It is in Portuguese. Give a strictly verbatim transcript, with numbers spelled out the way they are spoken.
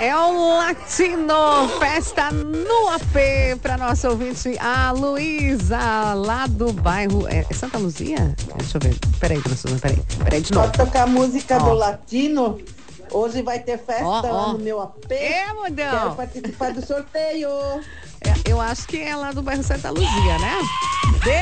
É o Latino, festa no A P, para nossa ouvinte, a Luísa, lá do bairro, é, é Santa Luzia? Deixa eu ver, peraí, professora, peraí, peraí de novo. Pode tocar a música Ó. do Latino. Hoje vai ter festa Ó, ó. lá no meu A P. É, mudão. Quero participar do sorteio. É, eu acho que é lá do bairro Santa Luzia, né?